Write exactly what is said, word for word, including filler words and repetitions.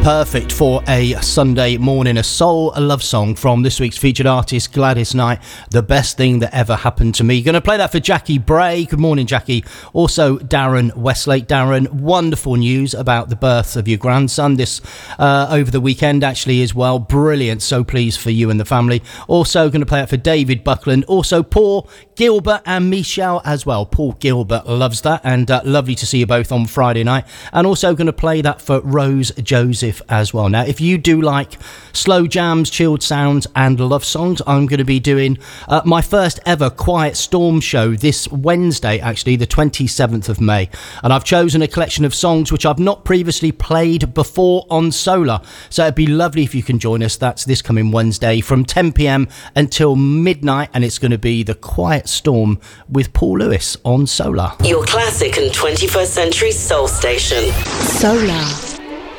Perfect for a Sunday morning, a soul a love song from this week's featured artist Gladys Knight, The Best Thing That Ever Happened to Me. Going to play that for Jackie Bray. Good morning, Jackie. Also Darren Westlake. Darren, wonderful news about the birth of your grandson this uh, over the weekend actually as well. Brilliant, so pleased for you and the family. Also going to play it for David Buckland. Also Paul Gilbert and Michelle as well. Paul Gilbert loves that, and uh, lovely to see you both on Friday night. And also going to play that for Rose Joseph as well. Now, if you do like slow jams, chilled sounds and love songs, I'm going to be doing uh, my first ever Quiet Storm show this Wednesday, actually the twenty-seventh of May, and I've chosen a collection of songs which I've not previously played before on Solar, so it'd be lovely if you can join us. That's this coming Wednesday from ten p.m. until midnight, and it's going to be the Quiet Storm with Paul Lewis on Solar. Your classic and twenty-first century soul station. Solar.